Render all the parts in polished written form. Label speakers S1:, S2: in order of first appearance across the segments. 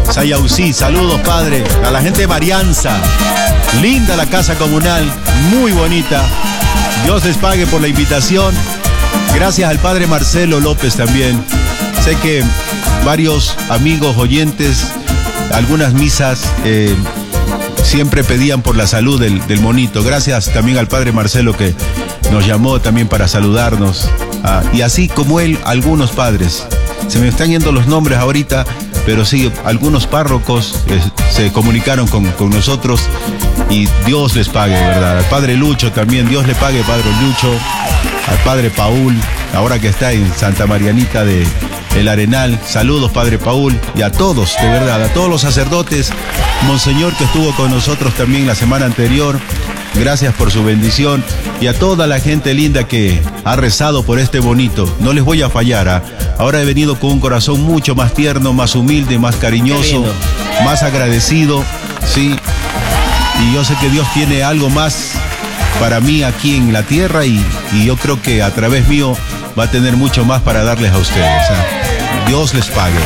S1: Sayausí, saludos, padre. A la gente de Marianza. Linda la casa comunal, muy bonita. Dios les pague por la invitación. Gracias al padre Marcelo López también. Sé que varios amigos oyentes, algunas misas siempre pedían por la salud del monito. Gracias también al padre Marcelo que nos llamó también para saludarnos. Y así como él, algunos padres. Se me están yendo los nombres ahorita, pero sí, algunos párrocos se comunicaron con nosotros y Dios les pague, ¿verdad? Al padre Lucho también, Dios le pague, padre Lucho. Al padre Paul, ahora que está en Santa Marianita del Arenal. Saludos, padre Paul, y a todos, de verdad, a todos los sacerdotes. Monseñor que estuvo con nosotros también la semana anterior. Gracias por su bendición. Y a toda la gente linda que ha rezado por este bonito. No les voy a fallar, Ahora he venido con un corazón mucho más tierno, más humilde, más cariñoso, más agradecido, ¿sí? Y yo sé que Dios tiene algo más para mí aquí en la tierra y yo creo que a través mío va a tener mucho más para darles a ustedes. Dios les pague.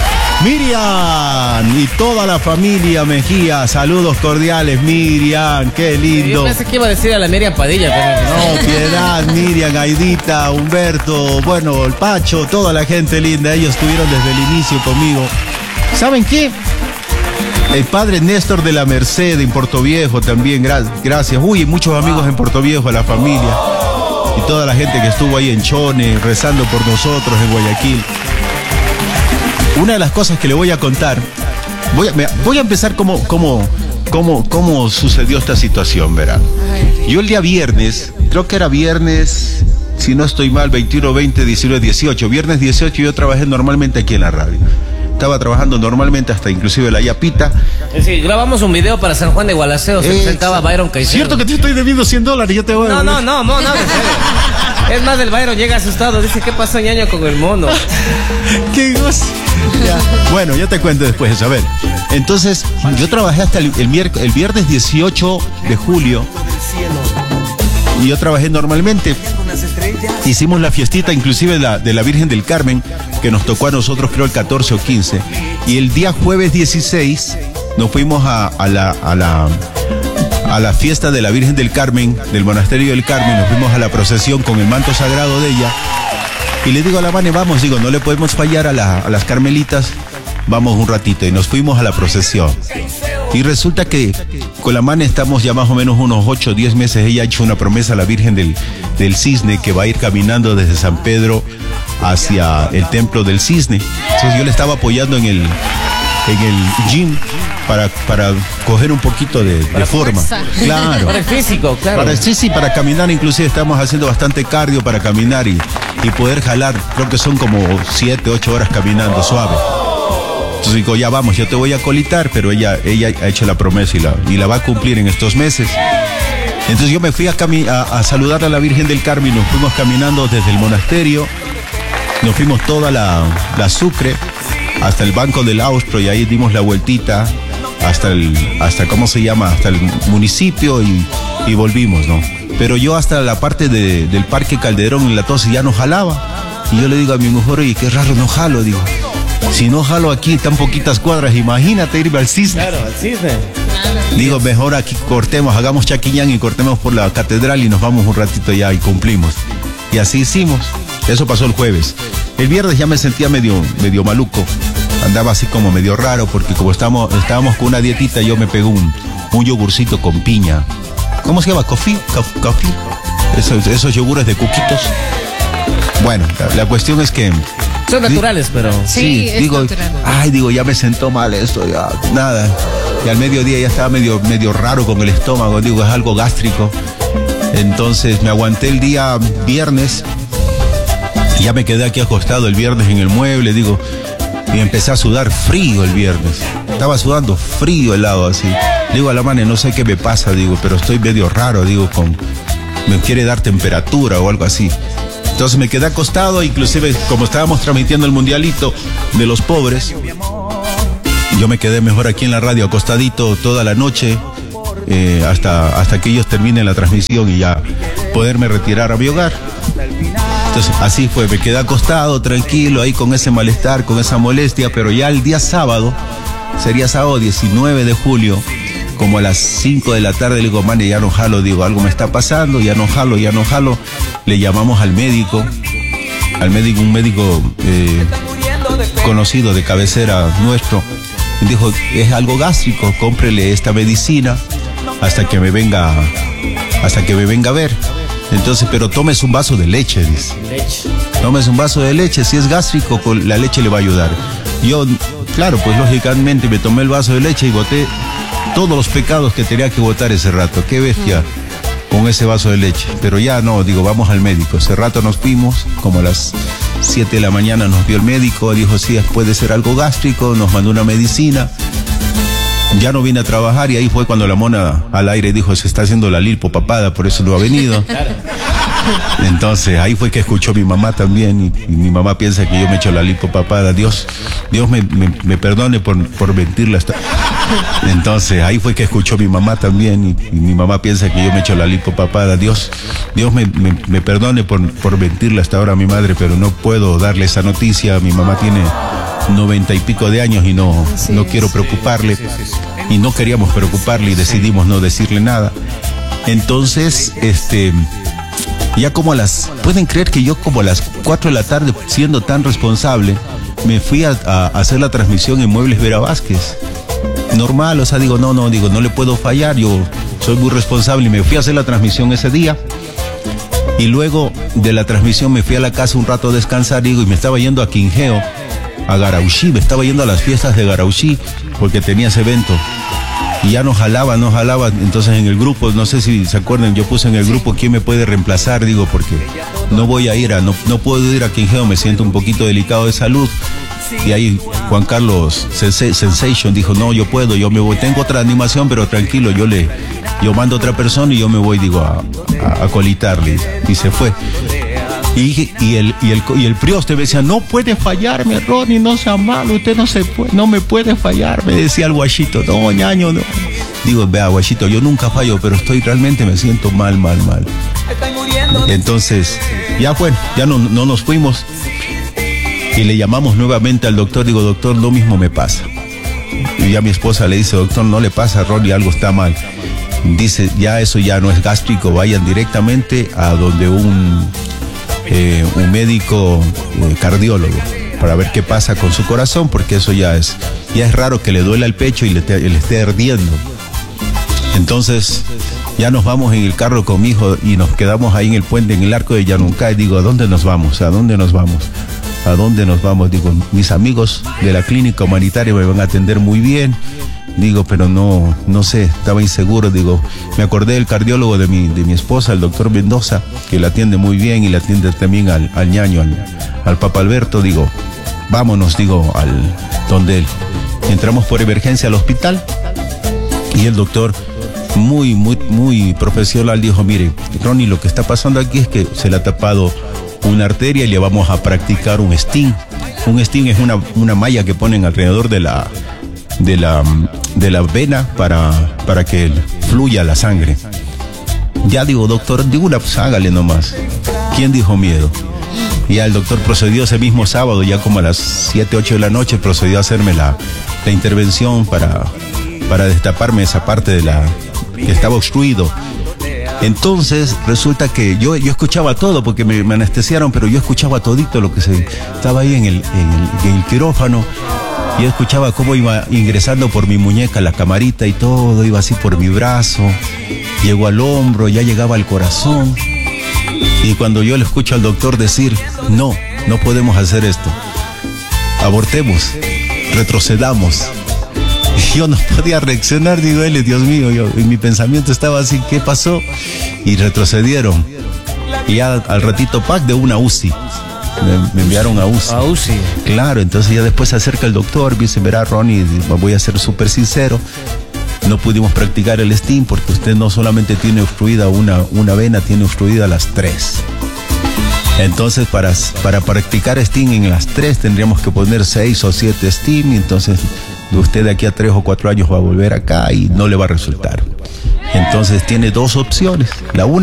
S1: Miriam y toda la familia Mejía, saludos cordiales, Miriam, qué lindo.
S2: Yo pensé que iba a decir a la Miriam Padilla, pero
S1: no, Piedad, Miriam, Aidita, Humberto, bueno, el Pacho, toda la gente linda, ellos estuvieron desde el inicio conmigo. ¿Saben qué? El padre Néstor de la Merced en Portoviejo también, gracias. Uy, muchos amigos en Portoviejo, la familia y toda la gente que estuvo ahí en Chone, rezando por nosotros en Guayaquil. Una de las cosas que le voy a contar, voy a empezar cómo sucedió esta situación, verán. Yo el día viernes, creo que era viernes, si no estoy mal, 21, 20, 19, 18. Viernes 18 yo trabajé normalmente aquí en la radio. Estaba trabajando normalmente hasta inclusive la Yapita.
S2: Sí, grabamos un video para San Juan de Gualaceo, se presentaba Byron Caicedo.
S1: Cierto que te estoy debiendo $100, yo te voy a...
S2: No. Es más, el Byron llega asustado, dice, ¿qué pasó, ñaño, con el mono?
S1: ¡Qué gozo! Bueno, ya te cuento después eso. A ver, entonces yo trabajé hasta el viernes 18 de julio y yo trabajé normalmente. Hicimos la fiestita inclusive de la Virgen del Carmen, que nos tocó a nosotros creo el 14 o 15. Y el día jueves 16 nos fuimos a la fiesta de la Virgen del Carmen, del Monasterio del Carmen. Nos fuimos a la procesión con el manto sagrado de ella. Y le digo a la Vane, vamos, no le podemos fallar a las carmelitas, vamos un ratito. Y nos fuimos a la procesión. Y resulta que con la Vane estamos ya más o menos unos 8 o 10 meses. Ella ha hecho una promesa a la Virgen del Cisne, que va a ir caminando desde San Pedro hacia el Templo del Cisne. Entonces yo le estaba apoyando en el gym para coger un poquito de forma. Claro.
S2: Para el físico, claro.
S1: Para caminar, inclusive estamos haciendo bastante cardio para caminar y poder jalar. Creo que son como 7, 8 horas caminando suave. Entonces digo, ya vamos, yo te voy a colitar, pero ella ha hecho la promesa y la va a cumplir en estos meses. Entonces yo me fui a saludar a la Virgen del Carmen. Nos fuimos caminando desde el monasterio, nos fuimos toda la Sucre hasta el Banco del Austro y ahí dimos la vueltita hasta ¿cómo se llama? Hasta el municipio y volvimos, ¿no? Pero yo hasta la parte del Parque Calderón en La Tose ya no jalaba. Y yo le digo a mi mujer, oye, qué raro, no jalo, digo. Si no jalo aquí tan poquitas cuadras, imagínate irme al Cisne.
S2: Claro, al Cisne.
S1: Digo, mejor aquí cortemos, hagamos Chaquiñán y cortemos por la catedral y nos vamos un ratito ya y cumplimos. Y así hicimos. Eso pasó el jueves. El viernes ya me sentía medio maluco. Andaba así como medio raro porque como estábamos con una dietita, yo me pegó un yogurcito con piña. ¿Cómo se llama? ¿Coffee? Esos yogures de cuquitos. Bueno, la cuestión es que...
S2: Son naturales, pero...
S3: Sí,
S1: digo,
S3: natural.
S1: Ya me sentó mal esto, ya, nada. Y al mediodía ya estaba medio raro con el estómago, digo, es algo gástrico. Entonces me aguanté el día viernes. Y ya me quedé aquí acostado el viernes en el mueble, digo, y empecé a sudar frío el viernes. Estaba sudando frío helado así. Digo a la Vane, no sé qué me pasa, digo, pero estoy medio raro, digo, me quiere dar temperatura o algo así. Entonces me quedé acostado, inclusive como estábamos transmitiendo el mundialito de los pobres, yo me quedé mejor aquí en la radio acostadito toda la noche, hasta que ellos terminen la transmisión y ya poderme retirar a mi hogar. Entonces así fue, me quedé acostado tranquilo ahí con ese malestar, con esa molestia, pero ya el día sábado sería sábado 19 de julio, como a las 5 de la tarde, le digo, man, ya no jalo, digo, algo me está pasando, ya no jalo. Le llamamos al médico, un médico conocido de cabecera nuestro. Y dijo, es algo gástrico, cómprele esta medicina hasta que me venga a ver. Entonces, pero tómese un vaso de leche, dice. Tómese un vaso de leche, si es gástrico, con la leche le va a ayudar. Yo, claro, pues lógicamente me tomé el vaso de leche y boté todos los pecados que tenía que botar ese rato. Qué bestia con ese vaso de leche. Pero ya no, digo, vamos al médico. Ese rato nos fuimos, como a las 7 de la mañana nos vio el médico, dijo, sí, puede ser algo gástrico, nos mandó una medicina. Ya no vine a trabajar y ahí fue cuando la mona al aire dijo, se está haciendo la lipo papada, por eso no ha venido. Entonces ahí fue que escuchó mi mamá también y mi mamá piensa que yo me echo la lipo papada. Dios me perdone por mentirla. Entonces ahí fue que escuchó mi mamá también y mi mamá piensa que yo me echo la lipo papada. Dios me perdone por mentirle hasta ahora a mi madre, pero no puedo darle esa noticia. Mi mamá tiene 90 y pico de años y no quiero preocuparle. Y no queríamos preocuparle y decidimos no decirle nada. Entonces, ya como pueden creer que yo como a las 4 de la tarde, siendo tan responsable, me fui a hacer la transmisión en Muebles Vera Vázquez. Normal, o sea, digo, no le puedo fallar, yo soy muy responsable y me fui a hacer la transmisión ese día. Y luego de la transmisión me fui a la casa un rato a descansar, digo, y me estaba yendo a Quinjeo, a Garauchí, me estaba yendo a las fiestas de Garauchí porque tenía ese evento. Y ya no jalaba, entonces en el grupo, no sé si se acuerdan, yo puse en el grupo quién me puede reemplazar, digo, porque no voy a ir no puedo ir a Quinjeo, me siento un poquito delicado de salud. Y ahí Juan Carlos Sensation dijo, no, yo puedo, yo me voy, tengo otra animación, pero tranquilo, yo mando a otra persona y yo me voy, digo, a colitarle. Y se fue. Y el prioste me decía, no puede fallarme, Ronnie, no sea malo, usted no me puede fallar, me decía el guachito, no, ñaño, no. Digo, vea, guachito, yo nunca fallo, pero realmente me siento mal. Entonces, ya bueno, ya no nos fuimos y le llamamos nuevamente al doctor, digo, doctor, lo mismo me pasa. Y ya mi esposa le dice, doctor, no le pasa, Ronnie, algo está mal. Dice, ya eso ya no es gástrico, vayan directamente a donde un médico cardiólogo para ver qué pasa con su corazón, porque eso ya es raro que le duela el pecho y le esté ardiendo. Entonces ya nos vamos en el carro con mi hijo y nos quedamos ahí en el puente, en el arco de Yanuncay. Digo, ¿a dónde nos vamos? Digo, mis amigos de la clínica humanitaria me van a atender muy bien. Digo, pero no sé, estaba inseguro. Digo, me acordé del cardiólogo de mi esposa, el doctor Mendoza, que la atiende muy bien y la atiende también al ñaño, al Papa Alberto. Digo, vámonos, digo, donde él. Entramos por emergencia al hospital y el doctor, muy profesional, dijo, mire, Ronnie, lo que está pasando aquí es que se le ha tapado una arteria y le vamos a practicar un sting. Un sting es una malla que ponen alrededor de la vena para que fluya la sangre. Ya digo, doctor, pues hágale nomás. ¿Quién dijo miedo? Y ya el doctor procedió ese mismo sábado, ya como a las 7, 8 de la noche, procedió a hacerme la intervención para destaparme esa parte que estaba obstruido. Entonces resulta que yo escuchaba todo porque me anestesiaron, pero yo escuchaba todito lo que se estaba ahí en el quirófano. Yo escuchaba cómo iba ingresando por mi muñeca la camarita y todo, iba así por mi brazo, llegó al hombro, ya llegaba al corazón. Y cuando yo le escucho al doctor decir, no podemos hacer esto, abortemos, retrocedamos. Y yo no podía reaccionar, digo, Dios mío, y mi pensamiento estaba así, ¿qué pasó? Y retrocedieron. Y ya al ratito, de una UCI. Me enviaron a UCI.
S2: A UCI.
S1: Claro, entonces ya después se acerca el doctor, dice, verá, Ronnie, voy a ser súper sincero, no pudimos practicar el sting porque usted no solamente tiene obstruida una vena, tiene obstruida las 3. Entonces para practicar sting en las 3 tendríamos que poner 6 o 7 sting, y entonces usted de aquí a 3 o 4 años va a volver acá y no le va a resultar. Entonces tiene 2 opciones. La una